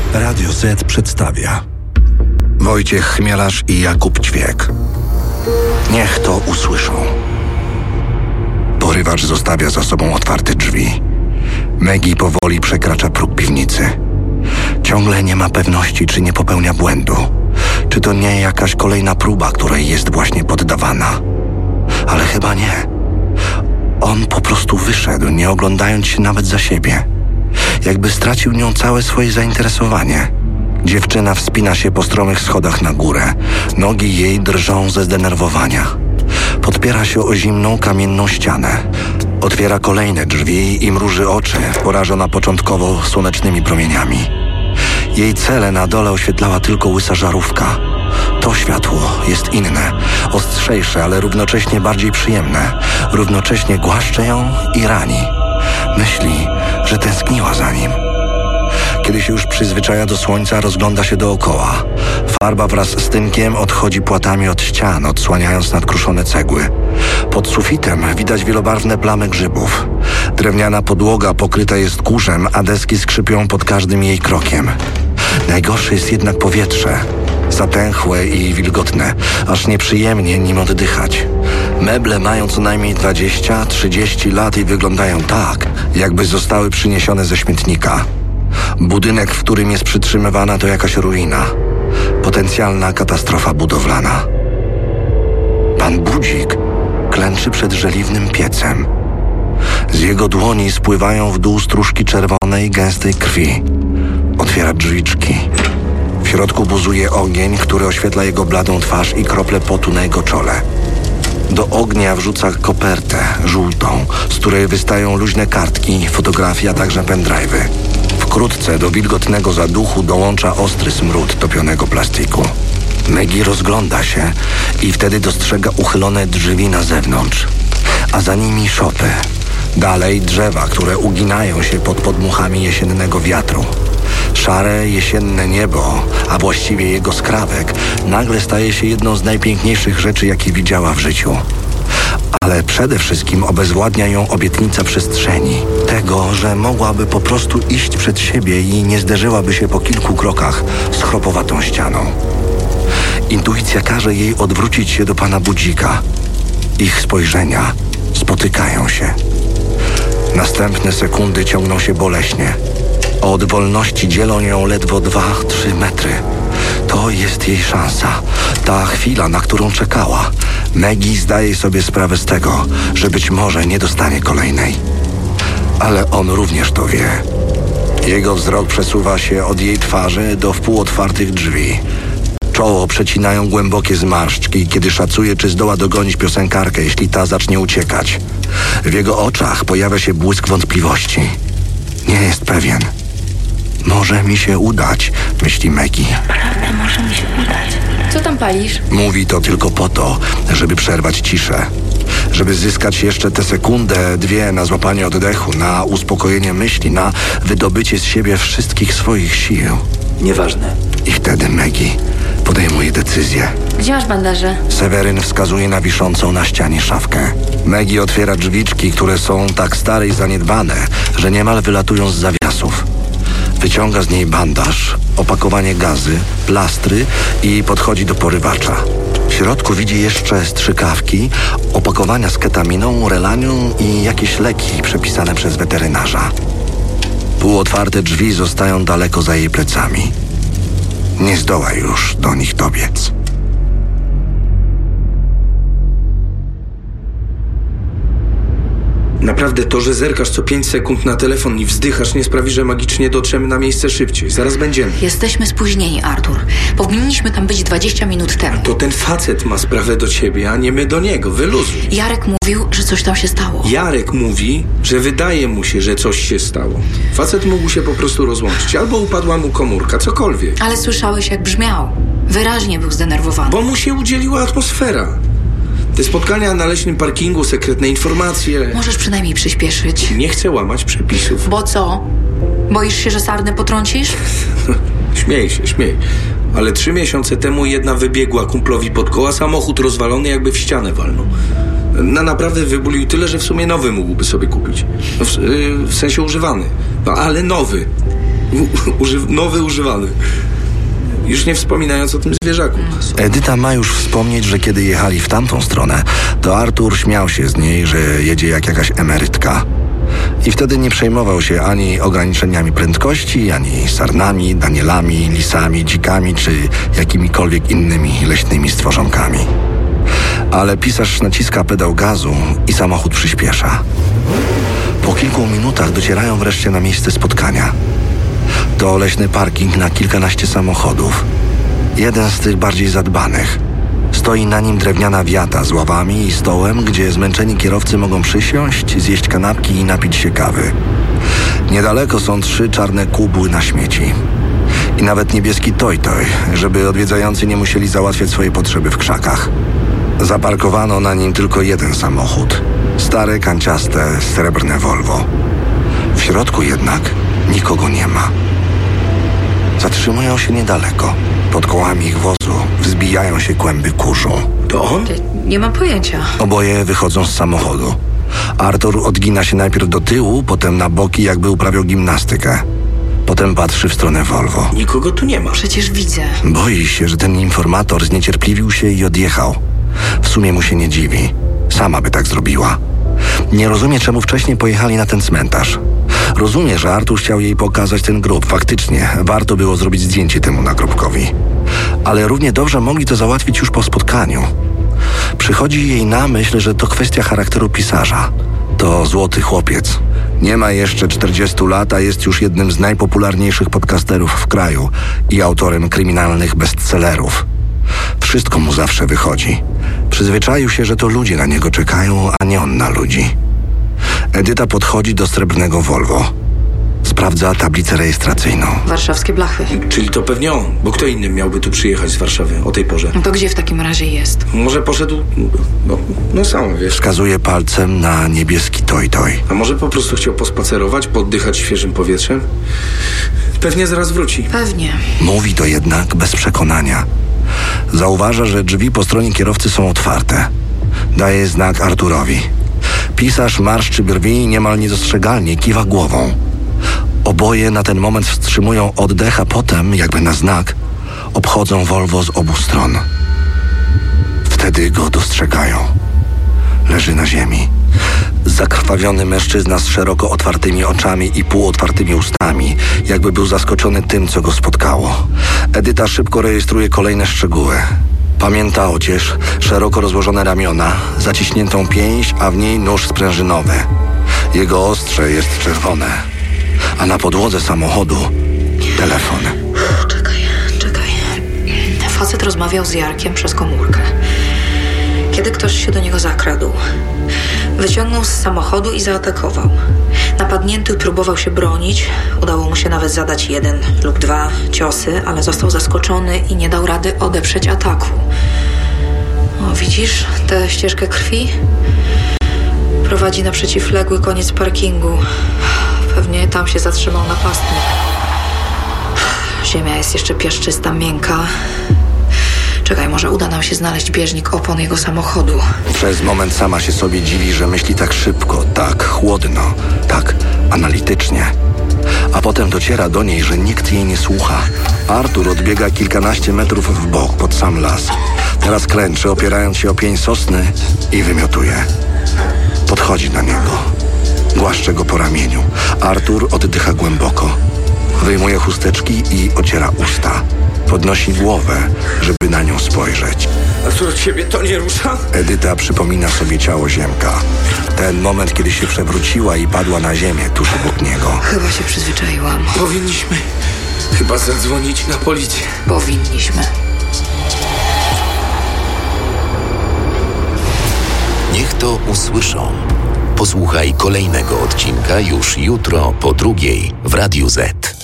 Radio Z przedstawia Wojciech Chmielarz i Jakub Ćwiek. Niech to usłyszą. Porywacz zostawia za sobą otwarte drzwi. Maggie powoli przekracza próg piwnicy. Ciągle nie ma pewności, czy nie popełnia błędu. Czy to nie jakaś kolejna próba, której jest właśnie poddawana. Ale chyba nie. On po prostu wyszedł, nie oglądając się nawet za siebie. Jakby stracił nią całe swoje zainteresowanie. Dziewczyna wspina się po stromych schodach na górę. Nogi jej drżą ze zdenerwowania. Podpiera się o zimną, kamienną ścianę. Otwiera kolejne drzwi i mruży oczy, porażona początkowo słonecznymi promieniami. Jej cele na dole oświetlała tylko łysa żarówka. To światło jest inne, ostrzejsze, ale równocześnie bardziej przyjemne. Równocześnie głaszcze ją i rani. Myśli, że tęskniła za nim. Kiedy się już przyzwyczaja do słońca, rozgląda się dookoła. Farba wraz z tynkiem odchodzi płatami od ścian, odsłaniając nadkruszone cegły. Pod sufitem widać wielobarwne plamy grzybów. Drewniana podłoga pokryta jest kurzem, a deski skrzypią pod każdym jej krokiem. Najgorsze jest jednak powietrze. Zatęchłe i wilgotne, aż nieprzyjemnie nim oddychać. Meble mają co najmniej 20-30 lat i wyglądają tak, jakby zostały przyniesione ze śmietnika. Budynek, w którym jest przytrzymywana, to jakaś ruina. Potencjalna katastrofa budowlana. Pan Budzik klęczy przed żeliwnym piecem. Z jego dłoni spływają w dół stróżki czerwonej, gęstej krwi. Otwiera drzwiczki. W środku buzuje ogień, który oświetla jego bladą twarz i krople potu na jego czole. Do ognia wrzuca kopertę żółtą, z której wystają luźne kartki, fotografie, a także pendrive'y. Wkrótce do wilgotnego zaduchu dołącza ostry smród topionego plastiku. Maggie rozgląda się i wtedy dostrzega uchylone drzwi na zewnątrz, a za nimi szopy. Dalej drzewa, które uginają się pod podmuchami jesiennego wiatru. Szare jesienne niebo, a właściwie jego skrawek, nagle staje się jedną z najpiękniejszych rzeczy, jakie widziała w życiu. Ale przede wszystkim obezwładnia ją obietnica przestrzeni. Tego, że mogłaby po prostu iść przed siebie i nie zderzyłaby się po kilku krokach z chropowatą ścianą. Intuicja każe jej odwrócić się do pana Budzika. Ich spojrzenia spotykają się. Następne sekundy ciągną się boleśnie. Od wolności dzielą ją ledwo 2-3 metry. To jest jej szansa. Ta chwila, na którą czekała. Maggie zdaje sobie sprawę z tego, że być może nie dostanie kolejnej. Ale on również to wie. Jego wzrok przesuwa się od jej twarzy do wpół otwartych drzwi. Czoło przecinają głębokie zmarszczki, kiedy szacuje, czy zdoła dogonić piosenkarkę, jeśli ta zacznie uciekać. W jego oczach pojawia się błysk wątpliwości. Nie jest pewien. Może mi się udać, myśli Maggie. Naprawdę może mi się udać. Co tam palisz? Mówi to tylko po to, żeby przerwać ciszę. Żeby zyskać jeszcze tę sekundę, 2 na złapanie oddechu, na uspokojenie myśli, na wydobycie z siebie wszystkich swoich sił. Nieważne. I wtedy Maggie podejmuje decyzję. Gdzie masz bandaże? Seweryn wskazuje na wiszącą na ścianie szafkę. Maggie otwiera drzwiczki, które są tak stare i zaniedbane, że niemal wylatują z zawiasów. Wyciąga z niej bandaż, opakowanie gazy, plastry i podchodzi do porywacza. W środku widzi jeszcze strzykawki, opakowania z ketaminą, relanium i jakieś leki przepisane przez weterynarza. Półotwarte drzwi zostają daleko za jej plecami. Nie zdoła już do nich dobiec. Naprawdę to, że zerkasz co 5 sekund na telefon i wzdychasz, nie sprawi, że magicznie dotrzemy na miejsce szybciej. Zaraz będziemy. Jesteśmy spóźnieni, Artur. Powinniśmy tam być 20 minut temu. To ten facet ma sprawę do ciebie, a nie my do niego. Wyluzuj. Jarek mówił, że coś tam się stało. Jarek mówi, że wydaje mu się, że coś się stało. Facet mógł się po prostu rozłączyć. Albo upadła mu komórka, cokolwiek. Ale słyszałeś, jak brzmiał. Wyraźnie był zdenerwowany. Bo mu się udzieliła atmosfera. Te spotkania na leśnym parkingu, sekretne informacje. Możesz przynajmniej przyspieszyć. Nie chcę łamać przepisów. Bo co? Boisz się, że sarnę potrącisz? Śmiej się, śmiej. Ale 3 miesiące temu jedna wybiegła kumplowi pod koła, samochód rozwalony, jakby w ścianę walnął. Na naprawdę wybulił tyle, że w sumie nowy mógłby sobie kupić. W sensie używany. No ale nowy. Nowy, używany. Już nie wspominając o tym zwierzaku. Edyta ma już wspomnieć, że kiedy jechali w tamtą stronę, to Artur śmiał się z niej, że jedzie jak jakaś emerytka. I wtedy nie przejmował się ani ograniczeniami prędkości, ani sarnami, danielami, lisami, dzikami czy jakimikolwiek innymi leśnymi stworzonkami. Ale pisarz naciska pedał gazu i samochód przyspiesza. Po kilku minutach docierają wreszcie na miejsce spotkania. To leśny parking na kilkanaście samochodów. Jeden z tych bardziej zadbanych. Stoi na nim drewniana wiata z ławami i stołem, gdzie zmęczeni kierowcy mogą przysiąść, zjeść kanapki i napić się kawy. Niedaleko są 3 czarne kubły na śmieci. I nawet niebieski toj-toj, żeby odwiedzający nie musieli załatwiać swoje potrzeby w krzakach. Zaparkowano na nim tylko jeden samochód. Stare, kanciaste, srebrne Volvo. W środku jednak nikogo nie ma. Zatrzymują się niedaleko. Pod kołami ich wozu wzbijają się kłęby kurzu. To on? Nie mam pojęcia. Oboje wychodzą z samochodu. Artur odgina się najpierw do tyłu, potem na boki, jakby uprawiał gimnastykę. Potem patrzy w stronę Volvo. Nikogo tu nie ma. Przecież widzę. Boi się, że ten informator zniecierpliwił się i odjechał. W sumie mu się nie dziwi. Sama by tak zrobiła. Nie rozumie, czemu wcześniej pojechali na ten cmentarz. Rozumie, że Artur chciał jej pokazać ten grób. Faktycznie, warto było zrobić zdjęcie temu nagrobkowi. Ale równie dobrze mogli to załatwić już po spotkaniu. Przychodzi jej na myśl, że to kwestia charakteru pisarza. To złoty chłopiec. Nie ma jeszcze 40 lat, a jest już jednym z najpopularniejszych podcasterów w kraju i autorem kryminalnych bestsellerów. Wszystko mu zawsze wychodzi. Przyzwyczaił się, że to ludzie na niego czekają, a nie on na ludzi. Edyta podchodzi do srebrnego Volvo. Sprawdza tablicę rejestracyjną. Warszawskie blachy. Czyli to pewnie on, bo kto inny miałby tu przyjechać z Warszawy o tej porze? No to gdzie w takim razie jest? Może poszedł... No sam wiesz. Wskazuje palcem na niebieski toj-toj. A może po prostu chciał pospacerować, poddychać świeżym powietrzem? Pewnie zaraz wróci. Pewnie. Mówi to jednak bez przekonania. Zauważa, że drzwi po stronie kierowcy są otwarte. Daje znak Arturowi. Pisarz marszczy brwi i niemal niedostrzegalnie kiwa głową. Oboje na ten moment wstrzymują oddech, a potem, jakby na znak, obchodzą Volvo z obu stron. Wtedy go dostrzegają. Leży na ziemi. Zakrwawiony mężczyzna z szeroko otwartymi oczami i półotwartymi ustami, jakby był zaskoczony tym, co go spotkało. Edyta szybko rejestruje kolejne szczegóły. Pamięta odzież, szeroko rozłożone ramiona, zaciśniętą pięść, a w niej nóż sprężynowy. Jego ostrze jest czerwone, a na podłodze samochodu telefon. Czekaj. Facet rozmawiał z Jarkiem przez komórkę. Kiedy ktoś się do niego zakradł, wyciągnął z samochodu i zaatakował. Napadnięty próbował się bronić. Udało mu się nawet zadać 1 lub 2 ciosy, ale został zaskoczony i nie dał rady odeprzeć ataku. O, widzisz tę ścieżkę krwi? Prowadzi na przeciwległy koniec parkingu. Pewnie tam się zatrzymał napastnik. Ziemia jest jeszcze piaszczysta, miękka. Czekaj, może uda nam się znaleźć bieżnik opon jego samochodu. Przez moment sama się sobie dziwi, że myśli tak szybko, tak chłodno, tak analitycznie. A potem dociera do niej, że nikt jej nie słucha. Artur odbiega kilkanaście metrów w bok, pod sam las. Teraz klęczy, opierając się o pień sosny i wymiotuje. Podchodzi do niego. Głaszcze go po ramieniu. Artur oddycha głęboko. Wyjmuje chusteczki i ociera usta. Podnosi głowę, żeby na nią spojrzeć. A co, ciebie to nie rusza? Edyta przypomina sobie ciało Ziemka. Ten moment, kiedy się przewróciła i padła na ziemię tuż obok niego. Chyba się przyzwyczaiłam. Powinniśmy chyba zadzwonić na policję. Powinniśmy. Niech to usłyszą. Posłuchaj kolejnego odcinka już jutro po 2:00 w Radiu Z.